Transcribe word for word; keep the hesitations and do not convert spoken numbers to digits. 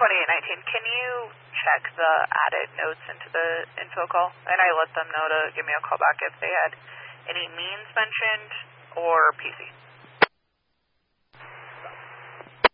twenty-eight nineteen, can you check the added notes into the info call? And I let them know to give me a call back if they had any means mentioned or P C.